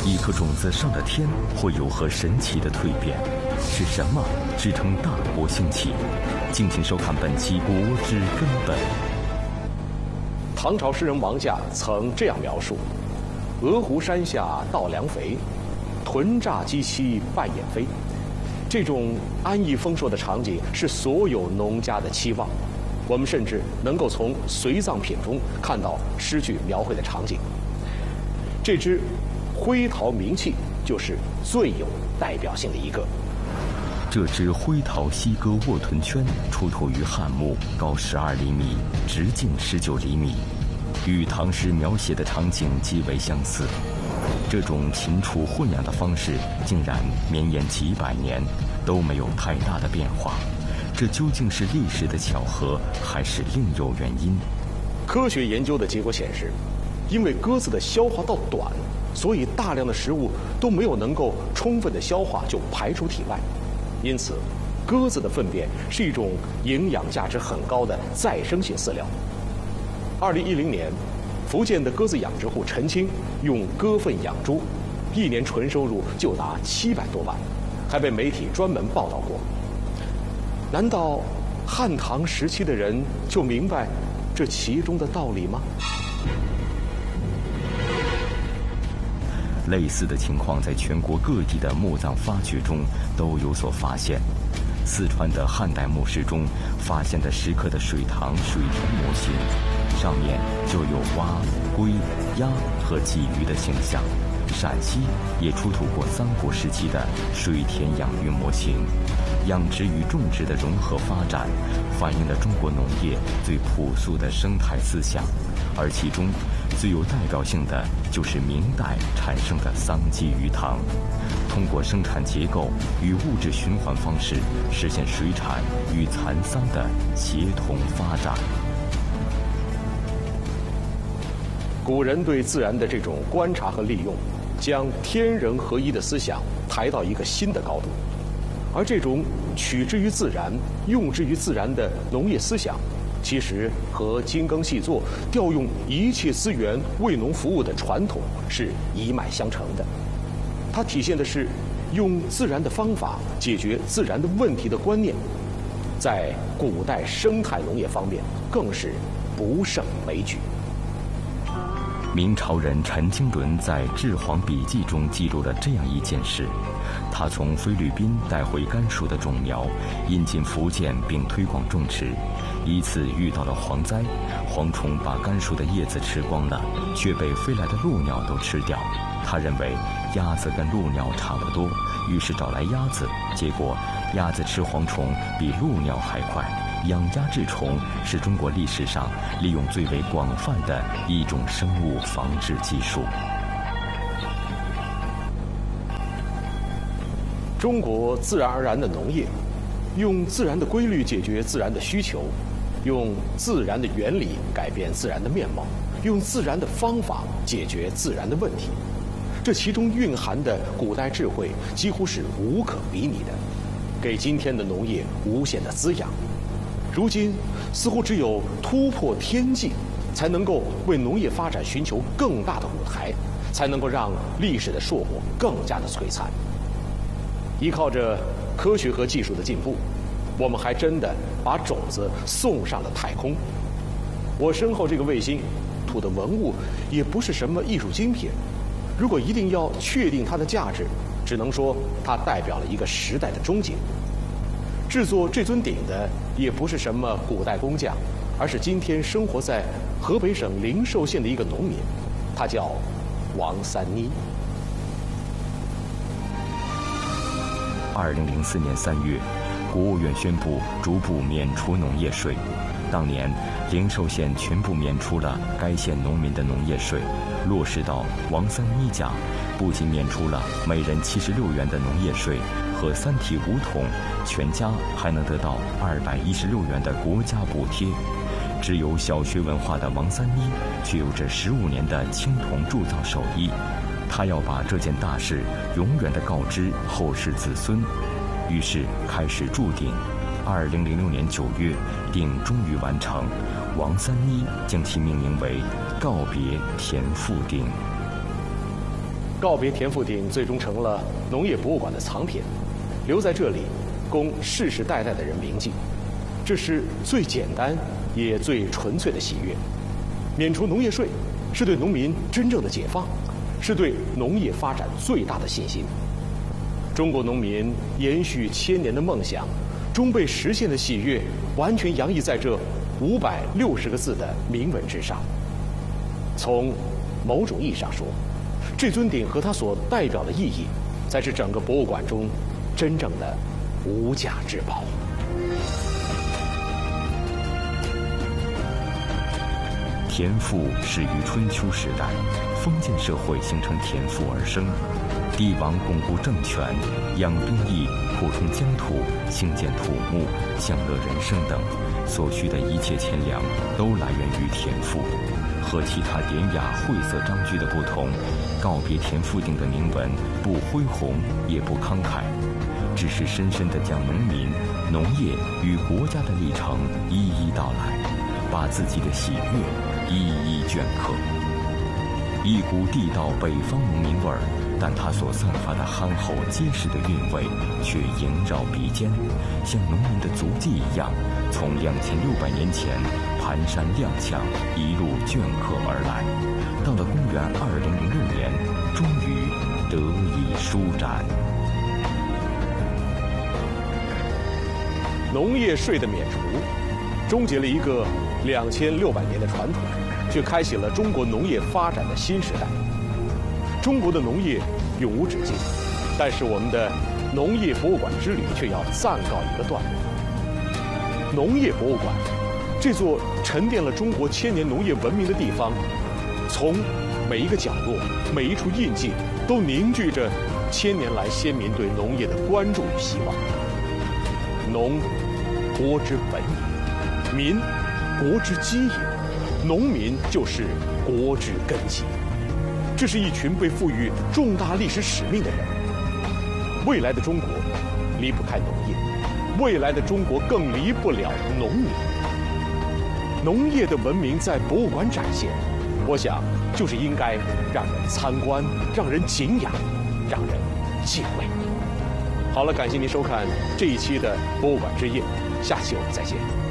一颗种子上了天，会有何神奇的蜕变？是什么支撑大国兴起？敬请收看本期《国之根本》。 唐朝诗人王驾曾这样描述：鹅湖山下稻粱肥，豚乍鸡栖半掩飞。这种安逸丰硕的场景是所有农家的期望。我们甚至能够从随葬品中看到诗句描绘的场景。这支灰陶名器就是最有代表性的一个。 这只灰陶西哥卧豚圈出土于汉墓，高12厘米，直径19厘米，与唐诗描写的场景极为相似。这种禽畜混养的方式竟然绵延几百年，都没有太大的变化。这究竟是历史的巧合，还是另有原因？ 科学研究的结果显示，因为鸽子的消化道短，所以大量的食物都没有能够充分的消化就排出体外，因此鸽子的粪便是一种营养价值很高的再生性饲料。2010年，福建的鸽子养殖户陈清用鸽粪养猪，1年纯收入就达700多万，还被媒体专门报道过。难道汉唐时期的人就明白这其中的道理吗？ 类似的情况在全国各地的墓葬发掘中都有所发现。四川的汉代墓室中发现的10颗的水塘、水田模型，上面就有蛙、龟、鸭和鲫鱼的形象。陕西也出土过三国时期的水田养育模型。养殖与种植的融合发展，反映了中国农业最朴素的生态思想，而其中最有代表性的就是明代产生的桑基鱼塘，通过生产结构与物质循环方式，实现水产与蚕桑的协同发展。 古人对自然的这种观察和利用，将天人合一的思想抬到一个新的高度。而这种取之于自然、用之于自然的农业思想，其实和精耕细作、调用一切资源为农服务的传统是一脉相承的。它体现的是用自然的方法解决自然的问题的观念，在古代生态农业方面更是不胜枚举。 明朝人陈经纶在《治黄笔记》中记录了这样一件事：他从菲律宾带回甘薯的种苗，引进福建并推广种植。一次遇到了蝗灾，蝗虫把甘薯的叶子吃光了，却被飞来的鹭鸟都吃掉。他认为鸭子跟鹭鸟差不多，于是找来鸭子，结果鸭子吃蝗虫比鹭鸟还快。养鸭治虫是中国历史上利用最为广泛的一种生物防治技术。 中国自然而然的农业，用自然的规律解决自然的需求，用自然的原理改变自然的面貌，用自然的方法解决自然的问题。这其中蕴含的古代智慧几乎是无可比拟的，给今天的农业无限的滋养。如今似乎只有突破天际，才能够为农业发展寻求更大的舞台，才能够让历史的硕果更加的璀璨。依靠着科学和技术的进步，我们还真的把种子送上了太空。我身后这个卫星土的文物也不是什么艺术精品，如果一定要确定它的价值，只能说它代表了一个时代的终结。制作这尊鼎的也不是什么古代工匠，而是今天生活在河北省灵寿县的一个农民，他叫王三妮。 2004年3月，国务院宣布逐步免除农业税。当年，灵寿县全部免除了该县农民的农业税，落实到王三妮家，不仅免除了每人76元的农业税和3体5桶，全家还能得到216元的国家补贴。只有小学文化的王三妮却有着15年的青铜铸造手艺，他要把这件大事永远地告知后世子孙，于是开始铸鼎。2006年9月，鼎终于完成，王三妮将其命名为“告别田赋鼎”。 告别田赋町最终成了农业博物馆的藏品，留在这里，供世世代代的人铭记。这是最简单也最纯粹的喜悦。免除农业税，是对农民真正的解放，是对农业发展最大的信心。中国农民延续千年的梦想，终被实现的喜悦，完全洋溢在这560个字的铭文之上。从某种意义上说，这尊鼎和它所代表的意义，才是整个博物馆中真正的无价之宝。 田赋始于春秋时代，封建社会形成田赋而生，帝王巩固政权、养兵役、扩充疆土、兴建土木、享乐人生等所需的一切钱粮，都来源于田赋。和其他典雅晦涩章句的不同，告别田赋鼎的铭文不恢宏也不慷慨，只是深深地将农民、农业与国家的历程一一道来，把自己的喜悦一一镌刻。一股地道北方农民味儿，但它所散发的憨厚结实的韵味却萦绕鼻尖，像农民的足迹一样，从2600年前蹒跚踉跄一路镌刻而来，到了公元2006年，终于得以舒展。 农业税的免除，终结了一个2600年的传统，却开启了中国农业发展的新时代。中国的农业永无止境，但是我们的农业博物馆之旅却要暂告一个段落。农业博物馆，这座沉淀了中国千年农业文明的地方，从每一个角落、每一处印记，都凝聚着千年来先民对农业的关注与希望。农，国之本也；民，国之基也。农民就是国之根基。这是一群被赋予重大历史使命的人。未来的中国离不开农业，未来的中国更离不了农民。农业的文明在博物馆展现，我想就是应该让人参观，让人敬仰，让人敬畏。好了，感谢您收看这一期的博物馆之夜，下期我们再见。